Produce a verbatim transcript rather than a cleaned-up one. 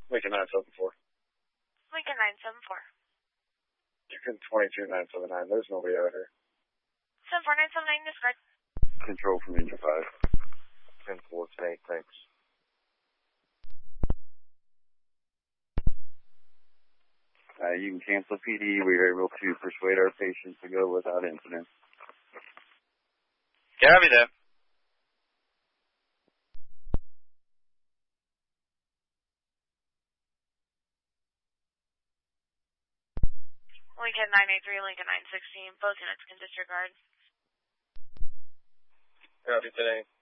Lincoln nine seven four. Lincoln nine seven four. Lincoln twenty-two nine seven nine. There's nobody out here. seven four nine seven nine, discard. Control from Ninja five. ten four ten eight, thanks. Uh, you can cancel P D. We are able to persuade our patients to go without incident. Copy that. Lincoln nine eight three, Lincoln nine sixteen, both units can disregard. Copy today.